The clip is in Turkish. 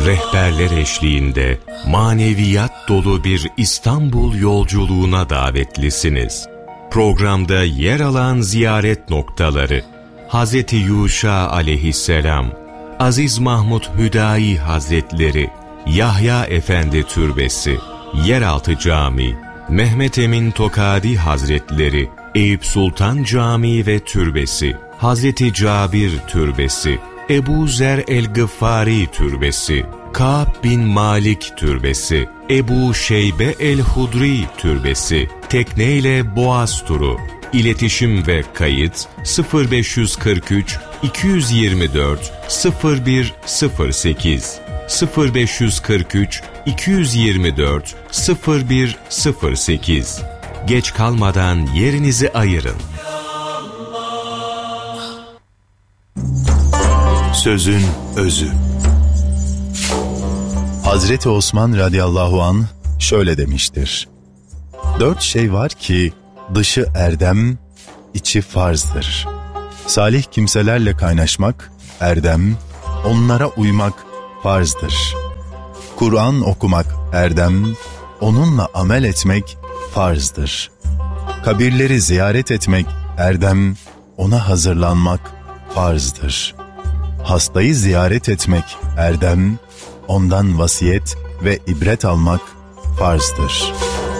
rehberler eşliğinde maneviyat dolu bir İstanbul yolculuğuna davetlisiniz. Programda yer alan ziyaret noktaları: Hz. Yuşa aleyhisselam, Aziz Mahmud Hüdayi Hazretleri, Yahya Efendi Türbesi, Yeraltı Camii, Mehmet Emin Tokadi Hazretleri, Eyüp Sultan Camii ve Türbesi, Hz. Cabir Türbesi, Ebu Zer el-Gıffari Türbesi, Ka'b bin Malik Türbesi, Ebu Şeybe el-Hudri Türbesi, tekneyle Boğaz turu. İletişim ve kayıt 0543 224 0108 0543 224 0108. Geç kalmadan yerinizi ayırın. Sözün özü. Hazreti Osman radıyallahu anh şöyle demiştir: 4 şey var ki dışı erdem, içi farzdır. Salih kimselerle kaynaşmak erdem, onlara uymak farzdır. Kur'an okumak erdem, onunla amel etmek farzdır. Kabirleri ziyaret etmek erdem, ona hazırlanmak farzdır. Hastayı ziyaret etmek erdem, ondan vasiyet ve ibret almak farzdır.